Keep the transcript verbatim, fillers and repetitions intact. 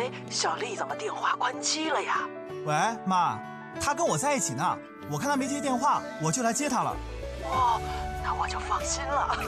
哎，小丽怎么电话关机了呀？ 喂，妈，她跟我在一起呢，我看她没接电话，我就来接她了。 哦，那我就放心了。